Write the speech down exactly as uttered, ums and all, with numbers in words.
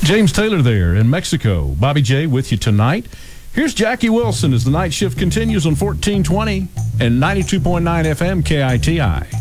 James Taylor there in Mexico. Bobby J with you tonight. Here's Jackie Wilson as the night shift continues on fourteen twenty and ninety-two point nine F M K I T I.